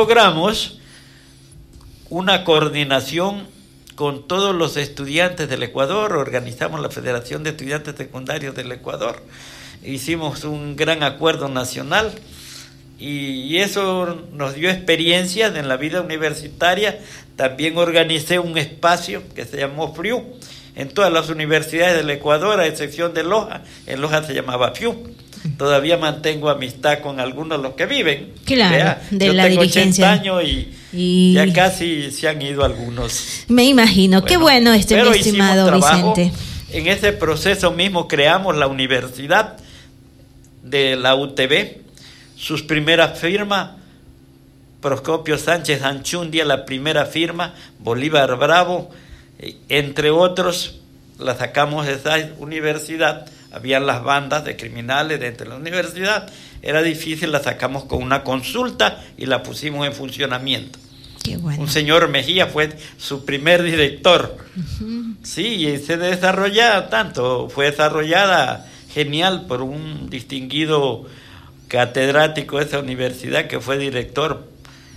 logramos una coordinación con todos los estudiantes del Ecuador. Organizamos la Federación de Estudiantes Secundarios del Ecuador, hicimos un gran acuerdo nacional y eso nos dio experiencias en la vida universitaria. También organicé un espacio que se llamó FRIU en todas las universidades del Ecuador, a excepción de Loja. En Loja se llamaba FIU. Todavía mantengo amistad con algunos de los que viven. Claro, de yo la tengo dirigencia. 80 años y ya casi se han ido algunos. Me imagino. Bueno, qué bueno mi estimado Vicente. En ese proceso mismo creamos la Universidad de la UTB. Sus primeras firmas, Procopio Sánchez Anchundia, la primera firma, Bolívar Bravo, entre otros, la sacamos de esa universidad. Habían las bandas de criminales dentro de la universidad, era difícil, la sacamos con una consulta y la pusimos en funcionamiento. Qué bueno. Un señor Mejía fue su primer director. Uh-huh. Sí, y se desarrolla tanto, fue desarrollada genial por un distinguido catedrático de esa universidad que fue director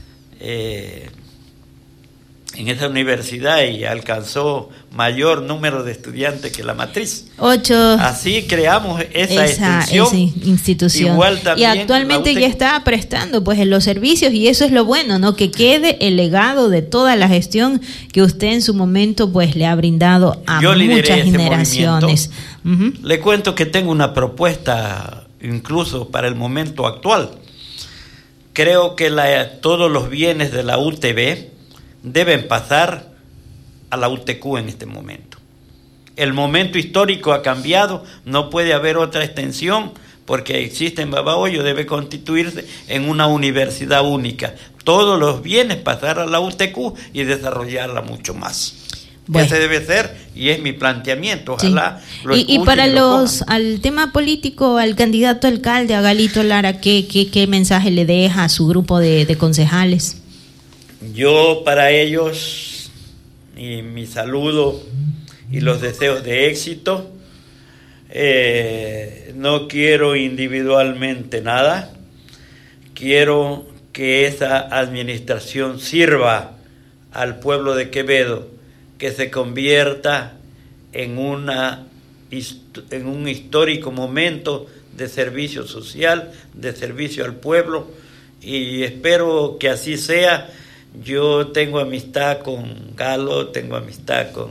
en esa universidad y alcanzó mayor número de estudiantes que la matriz. 8. Así creamos esa institución. Igual también, y actualmente ya está prestando pues en los servicios, y eso es lo bueno, ¿no? Que quede el legado de toda la gestión que usted en su momento pues le ha brindado a muchas generaciones. Uh-huh. Le cuento que tengo una propuesta incluso para el momento actual. Creo que todos los bienes de la UTB deben pasar a la UTQ en este momento. El momento histórico ha cambiado, no puede haber otra extensión porque existe en Babahoyo, debe constituirse en una universidad única. Todos los bienes pasar a la UTQ y desarrollarla mucho más. Bueno. Ese debe ser y es mi planteamiento. Ojalá sí. Y para al tema político, al candidato alcalde, a Galito Lara, ¿qué mensaje le deja a su grupo de concejales? Yo para ellos, y mi saludo y los deseos de éxito, no quiero individualmente nada, quiero que esa administración sirva al pueblo de Quevedo, que se convierta en un histórico momento de servicio social, de servicio al pueblo, y espero que así sea. Yo tengo amistad con Galo, tengo amistad con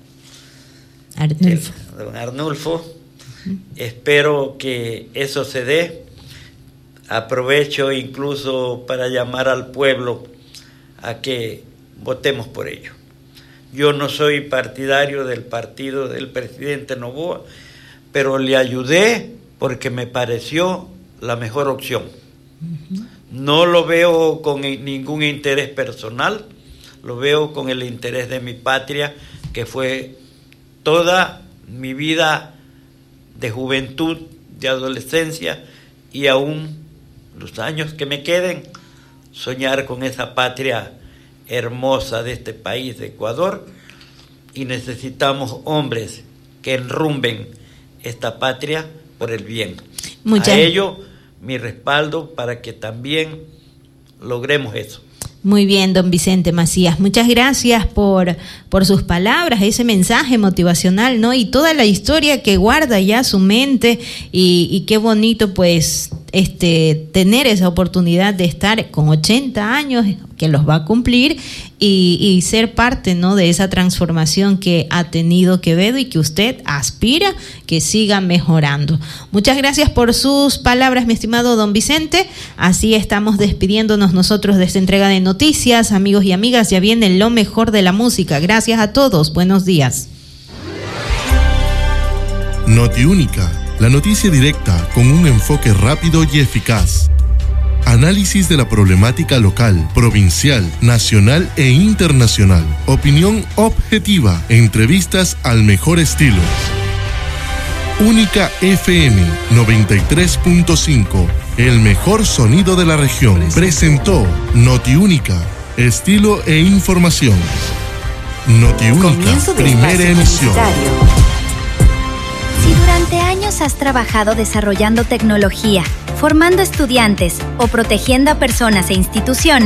don Arnulfo. Espero que eso se dé. Aprovecho incluso para llamar al pueblo a que votemos por ello. Yo no soy partidario del partido del presidente Noboa, pero le ayudé porque me pareció la mejor opción. Uh-huh. No lo veo con ningún interés personal, lo veo con el interés de mi patria, que fue toda mi vida de juventud, de adolescencia y aún los años que me queden, soñar con esa patria hermosa de este país, de Ecuador, y necesitamos hombres que enrumben esta patria por el bien. A ello mi respaldo para que también logremos eso. Muy bien, don Vicente Macías, muchas gracias por sus palabras, ese mensaje motivacional, ¿no? Y toda la historia que guarda ya su mente, y qué bonito pues tener esa oportunidad de estar con 80 años, que los va a cumplir, y ser parte, ¿no?, de esa transformación que ha tenido Quevedo y que usted aspira que siga mejorando. Muchas gracias por sus palabras, mi estimado don Vicente. Así estamos despidiéndonos nosotros de esta entrega de noticias. Amigos y amigas, ya viene lo mejor de la música. Gracias a todos. Buenos días. Notiúnica, la noticia directa con un enfoque rápido y eficaz. Análisis de la problemática local, provincial, nacional e internacional. Opinión objetiva. Entrevistas al mejor estilo. Única FM 93.5. El mejor sonido de la región. Presentó Notiúnica. Estilo e información. Notiúnica. Primera emisión. Si durante años has trabajado desarrollando tecnología, formando estudiantes o protegiendo a personas e instituciones,